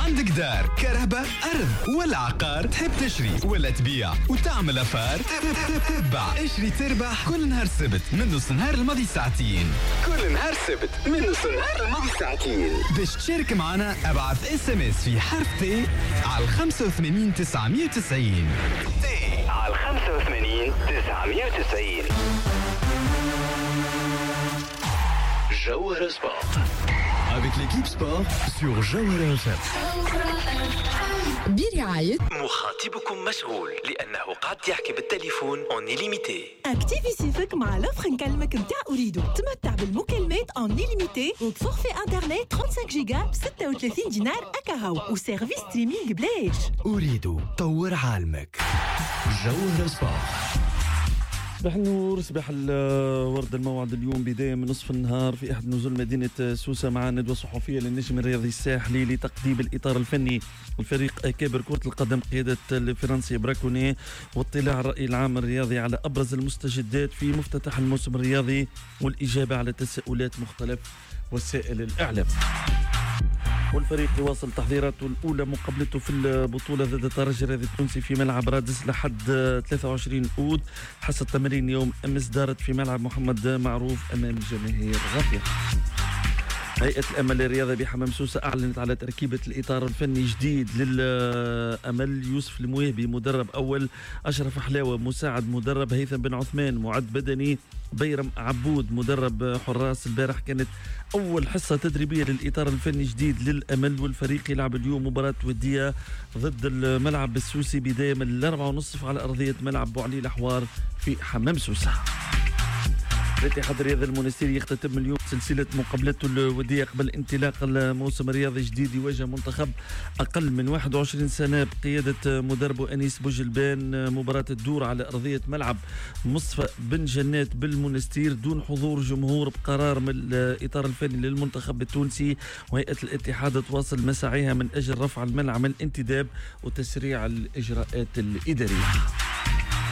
عندك دار، كهرباء، أرض ولا عقار، تحب تشري ولا تبيع وتعمل أفار؟ تبع اشري تربح كل نهار سبت من نص نهار الماضي ساعتين. كل نهار سبت من نص نهار الماضي ساعتين. باش تشارك معنا ابعث SMS في حرف تي على 85 990 تي على 85 990. جوهرة سبورت avec l'équipe sport sur جوهرة FM. برعاية مخاطبكم مشغول لأنه قد يحكي بالتليفون اون إليميتي. اكتيفي سيفك مع لوفر نكلمك متاع أريدو. تمتع بالمكالمات اون إليميتي وبفورفي انترنت 35 جيجا ب 36 دينار أكاهو وسيرفيس ستريمينغ بلاش. أريدو طور عالمك. جوهرة سبورت. صباح النور، صباح الورد. الموعد اليوم بداية من نصف النهار في أحد نزول مدينة سوسة مع ندوة صحفية للنجم الرياضي الساحلي لتقديم الإطار الفني والفريق كابر كرة القدم قيادة الفرنسي براكوني، واطلاع الرأي العام الرياضي على أبرز المستجدات في مفتتح الموسم الرياضي والإجابة على تساؤلات مختلف وسائل الإعلام. والفريق يواصل تحضيراته الأولى مقابلته في البطولة ضد الترجي الرياضي التونسي في ملعب رادس لحد 23 أود. حصة تمارين يوم أمس دارت في ملعب محمد معروف أمام جماهير غافية. هيئة الأمل للرياضة بحمام سوسة أعلنت على تركيبة الإطار الفني جديد للأمل. يوسف المويهبي مدرب أول، أشرف حلاوة مساعد مدرب، هيثم بن عثمان معد بدني، بيرم عبود مدرب حراس. البارح كانت أول حصة تدريبية للإطار الفني جديد للأمل، والفريق يلعب اليوم مباراة ودية ضد الملعب السوسي بداية من 4:30 على أرضية ملعب بوعلي الأحوار في حمام سوسة. الاتحاد الرياضي المونستيري يختتم اليوم سلسلة مقابلته الودية قبل انطلاق الموسم الرياضي الجديد. يواجه منتخب أقل من 21 سنة بقيادة مدربه أنيس بوجلبان. مباراة تدور على أرضية ملعب مصفى بن جنات بالمونستير دون حضور جمهور بقرار من الإطار الفني للمنتخب التونسي. وهيئة الاتحاد تواصل مساعيها من أجل رفع المنع من الانتداب وتسريع الإجراءات الإدارية.